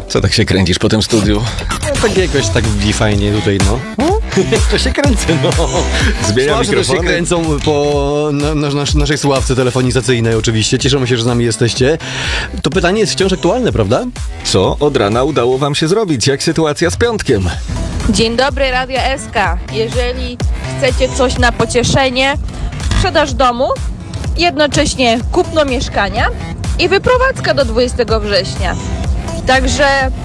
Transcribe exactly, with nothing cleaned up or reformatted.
Co tak się kręcisz po tym studiu? No, tak jakoś tak wbi fajnie tutaj, no. To się kręcę, no. Zbiera Słuchacze też się mikrofony. kręcą po na, na, na, naszej słuchawce telefonizacyjnej oczywiście. Cieszymy się, że z nami jesteście. To pytanie jest wciąż aktualne, prawda? Co od rana udało wam się zrobić? Jak sytuacja z piątkiem? Dzień dobry, Radio S K. Jeżeli chcecie coś na pocieszenie, sprzedaż domu, jednocześnie kupno mieszkania i wyprowadzka do dwudziestego września. Także